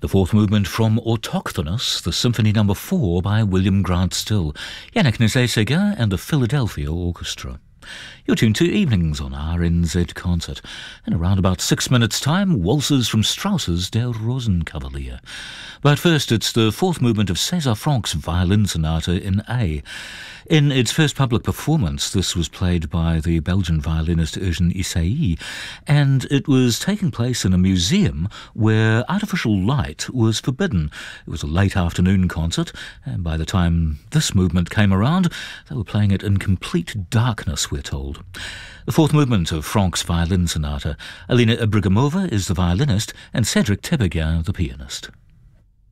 The fourth movement from Autochthonous, the Symphony No. 4 by William Grant Still, Yannick Nézet-Séguin and the Philadelphia Orchestra. You're tuned to Evenings on RNZ Concert. In around about 6 minutes' time, waltzes from Strauss's Der Rosenkavalier. But first, it's the fourth movement of César Franck's Violin Sonata in A. In its first public performance, this was played by the Belgian violinist Eugène Ysaÿe, and it was taking place in a museum where artificial light was forbidden. It was a late afternoon concert, and by the time this movement came around, they were playing it in complete darkness, we're told. The fourth movement of Franck's Violin Sonata. Alina Ibragimova is the violinist and Cedric Tebeguin the pianist.